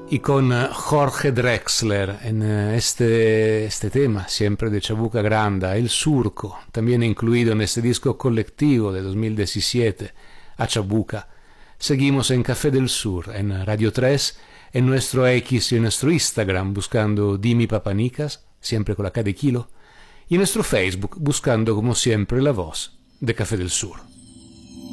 Y con Jorge Drexler en este tema, siempre de Chabuca Granda, El Surco, también incluido en este disco colectivo de 2017, a Chabuca. Seguimos en Café del Sur, en Radio 3, en nuestro X y en nuestro Instagram, buscando Dimi Papanicas, siempre con la K de kilo, y en nuestro Facebook, buscando como siempre la voz de Café del Sur.